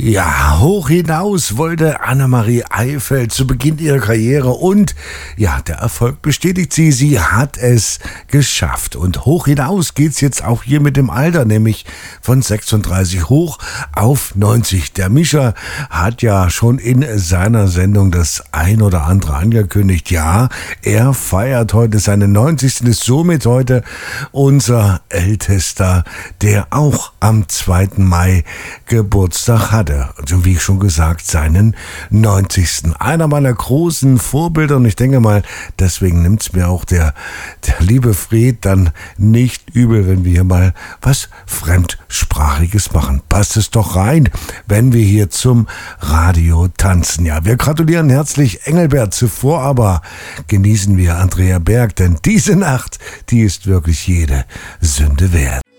Ja, hoch hinaus wollte Annemarie Eifeld zu Beginn ihrer Karriere und ja, der Erfolg bestätigt sie. Sie hat es geschafft. Und hoch hinaus geht's jetzt auch hier mit dem Alter, nämlich von 36 hoch auf 90. Der Mischa hat ja schon in seiner Sendung das ein oder andere angekündigt. Ja, er feiert heute seinen 90. ist somit heute unser Ältester, der auch am 2. Mai Geburtstag hatte. Also wie schon gesagt, seinen 90. Einer meiner großen Vorbilder, und ich denke mal, deswegen nimmt es mir auch der liebe Fred dann nicht übel, wenn wir hier mal was Fremdsprachiges machen. Passt es doch rein, wenn wir hier zum Radio tanzen. Ja, wir gratulieren herzlich Engelbert. Zuvor aber genießen wir Andrea Berg, denn diese Nacht, die ist wirklich jede Sünde wert.